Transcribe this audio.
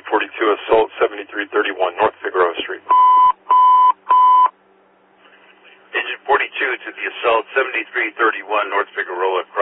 42, assault 7331 North Figueroa Street. Engine 42 to the assault 7331 North Figueroa.